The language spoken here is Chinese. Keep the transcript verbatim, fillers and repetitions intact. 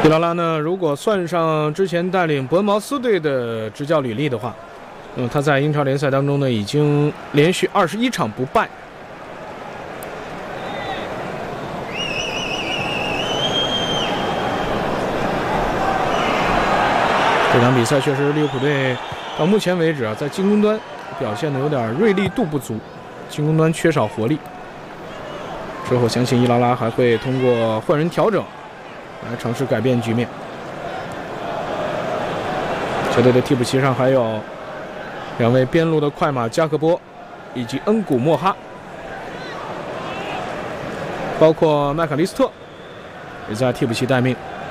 伊拉拉呢，如果算上之前带领伯恩茅斯队的执教履历的话，那么他在英超联赛当中呢，已经连续二十一场不败。这场比赛确实利物浦队到目前为止啊，在进攻端表现的有点锐利度不足，进攻端缺少活力。之后相信伊拉拉还会通过换人调整来尝试改变局面。球队的替补席上还有两位边路的快马加克波以及恩古莫哈，包括麦卡利斯特也在替补席待命。